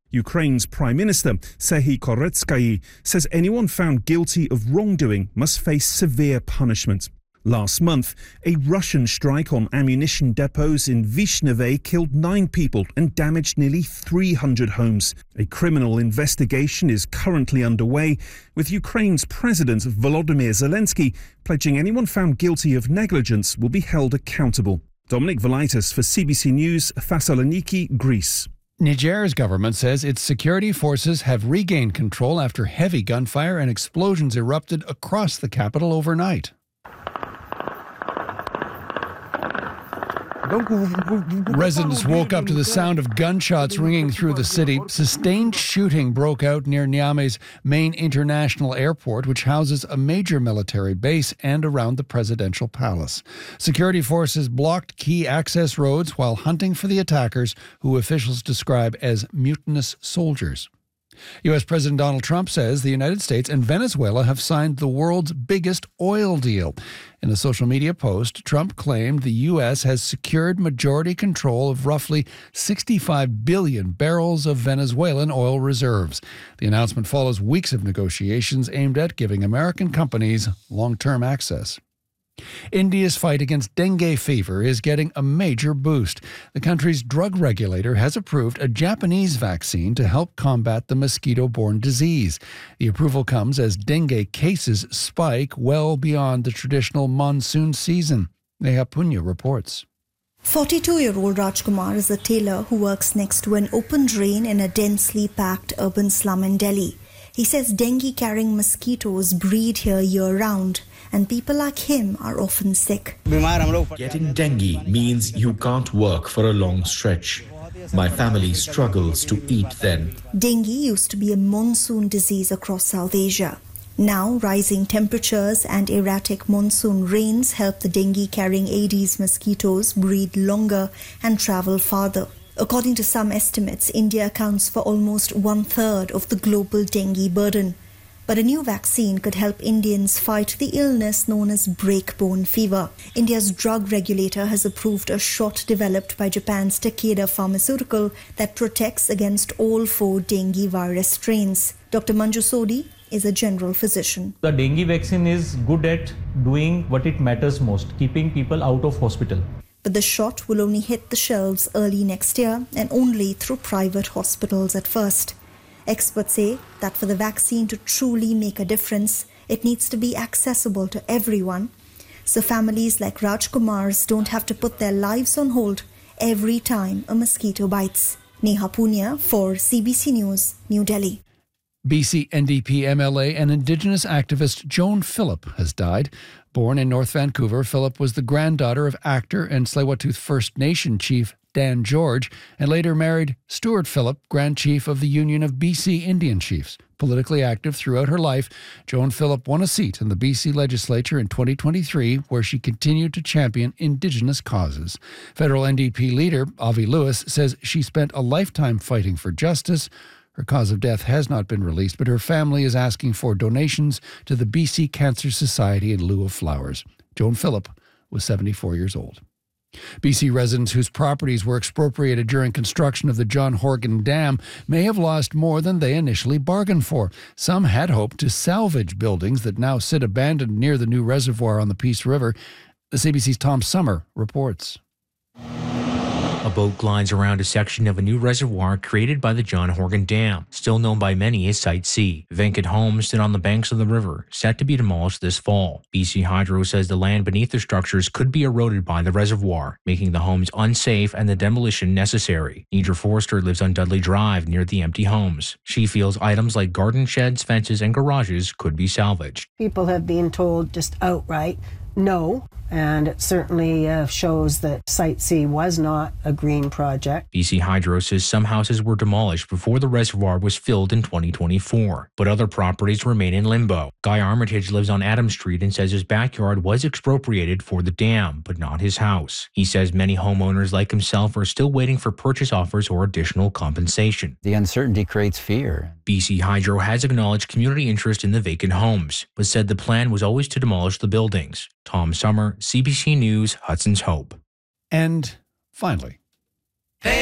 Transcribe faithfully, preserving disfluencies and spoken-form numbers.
Ukraine's Prime Minister, Serhiy Koretsky, says anyone found guilty of wrongdoing must face severe punishment. Last month, a Russian strike on ammunition depots in Vishneve killed nine people and damaged nearly three hundred homes. A criminal investigation is currently underway, with Ukraine's President Volodymyr Zelensky pledging anyone found guilty of negligence will be held accountable. Dominic Valaitis for C B C News, Thessaloniki, Greece. Niger's government says its security forces have regained control after heavy gunfire and explosions erupted across the capital overnight. Residents woke up to the sound of gunshots ringing through the city. Sustained shooting broke out near Niamey's main international airport, which houses a major military base, and around the presidential palace. Security forces blocked key access roads while hunting for the attackers, who officials describe as mutinous soldiers. U S President Donald Trump says the United States and Venezuela have signed the world's biggest oil deal. In a social media post, Trump claimed the U S has secured majority control of roughly sixty-five billion barrels of Venezuelan oil reserves. The announcement follows weeks of negotiations aimed at giving American companies long-term access. India's fight against dengue fever is getting a major boost. The country's drug regulator has approved a Japanese vaccine to help combat the mosquito-borne disease. The approval comes as dengue cases spike well beyond the traditional monsoon season. Neha Punya reports. forty-two-year-old Rajkumar is a tailor who works next to an open drain in a densely packed urban slum in Delhi. He says dengue-carrying mosquitoes breed here year-round, and people like him are often sick. Getting dengue means you can't work for a long stretch. My family struggles to eat then. Dengue used to be a monsoon disease across South Asia. Now, rising temperatures and erratic monsoon rains help the dengue-carrying Aedes mosquitoes breed longer and travel farther. According to some estimates, India accounts for almost one-third of the global dengue burden. But a new vaccine could help Indians fight the illness known as breakbone fever. India's drug regulator has approved a shot developed by Japan's Takeda Pharmaceutical that protects against all four dengue virus strains. Doctor Manju Sodhi is a general physician. The dengue vaccine is good at doing what it matters most, keeping people out of hospital. But the shot will only hit the shelves early next year and only through private hospitals at first. Experts say that for the vaccine to truly make a difference, it needs to be accessible to everyone. So families like Rajkumar's don't have to put their lives on hold every time a mosquito bites. Neha Punya for C B C News, New Delhi. B C N D P M L A and Indigenous activist Joan Phillip has died. Born in North Vancouver, Phillip was the granddaughter of actor and Tsleil-Waututh First Nation chief Dan George, and later married Stuart Phillip, Grand Chief of the Union of B C Indian Chiefs. Politically active throughout her life, Joan Phillip won a seat in the B C legislature in twenty twenty-three, where she continued to champion Indigenous causes. Federal N D P leader Avi Lewis says she spent a lifetime fighting for justice. Her cause of death has not been released, but her family is asking for donations to the B C Cancer Society in lieu of flowers. Joan Phillip was seventy-four years old. B C residents whose properties were expropriated during construction of the John Horgan Dam may have lost more than they initially bargained for. Some had hoped to salvage buildings that now sit abandoned near the new reservoir on the Peace River. The C B C's Tom Summer reports. A boat glides around a section of a new reservoir created by the John Horgan Dam, still known by many as Site C. Vacant homes sit on the banks of the river, set to be demolished this fall. B C Hydro says the land beneath the structures could be eroded by the reservoir, making the homes unsafe and the demolition necessary. Nidra Forster lives on Dudley Drive near the empty homes. She feels items like garden sheds, fences, and garages could be salvaged. People have been told just outright no, and it certainly uh, shows that Site C was not a green project. B C Hydro says some houses were demolished before the reservoir was filled in twenty twenty-four, but other properties remain in limbo. Guy Armitage lives on Adams Street and says his backyard was expropriated for the dam, but not his house. He says many homeowners like himself are still waiting for purchase offers or additional compensation. The uncertainty creates fear. B C Hydro has acknowledged community interest in the vacant homes, but said the plan was always to demolish the buildings. Tom Summer, C B C News, Hudson's Hope. And finally,